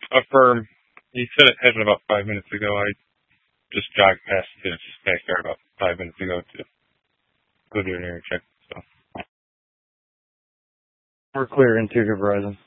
Affirm. He said it happened about 5 minutes ago. I just jogged past his backyard about 5 minutes ago to go do an area check. So We're clear into Verizon.